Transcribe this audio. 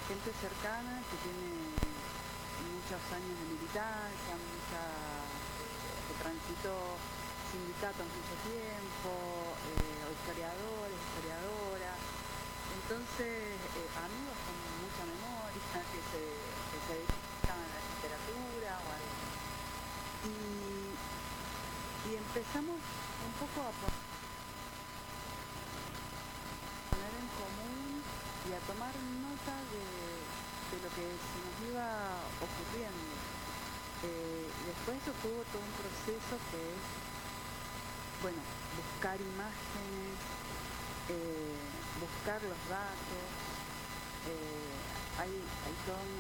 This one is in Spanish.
gente cercana que tiene muchos años de militancia, que transitó sindicatos mucho tiempo, o historiadores, historiadoras. Entonces, amigos con mucha memoria, que se dedican a la literatura o algo. Y empezamos un poco a poner en común y a tomar nota de lo que se nos iba ocurriendo. Después eso tuvo todo un proceso que es, bueno, buscar imágenes, buscar los datos, hay todo un